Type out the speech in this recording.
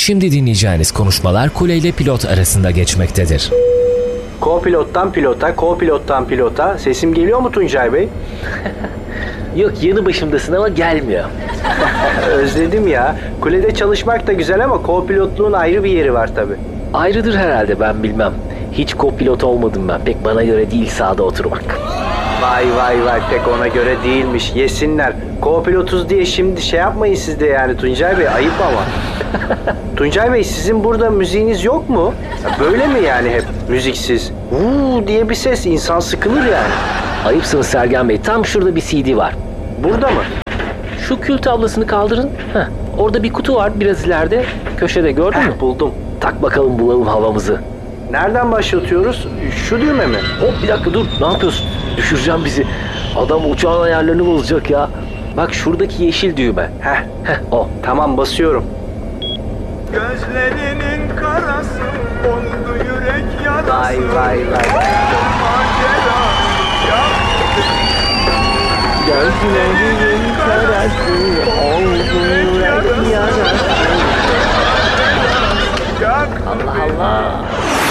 Şimdi dinleyeceğiniz konuşmalar kule ile pilot arasında geçmektedir. Co-pilottan pilota, co-pilottan pilota. Sesim geliyor mu Tuncay Bey? Yok, yanı başımdasın ama gelmiyor. Özledim ya. Kulede çalışmak da güzel ama co-pilotluğun ayrı bir yeri var tabii. Ayrıdır herhalde, ben bilmem. Hiç co-pilot olmadım ben. Pek bana göre değil sağda oturmak. Vay pek ona göre değilmiş. Yesinler. Co-pilotuz diye şimdi şey yapmayın siz de yani Tuncay Bey, ayıp ama. Tuncay Bey, sizin burada müziğiniz yok mu? Böyle mi yani hep müziksiz? Diye bir ses, insan sıkılır yani. Ayıpsınız Sergen Bey, tam şurada bir CD var. Burada mı? Şu kül tablasını kaldırın. Orada bir kutu var biraz ileride. Köşede, gördün mü? Buldum. Tak bakalım, bulalım havamızı. Nereden başlatıyoruz? Şu düğme mi? Hop, bir dakika dur, ne yapıyorsun? Düşüreceğim bizi. Adam uçağın ayarlarını bozacak ya. Bak şuradaki yeşil düğme. O. Tamam, basıyorum. Gözlerinin karası oldu yürek yarası. Vay. Gözlerinin karası oldu yürek yarası. Allah Allah.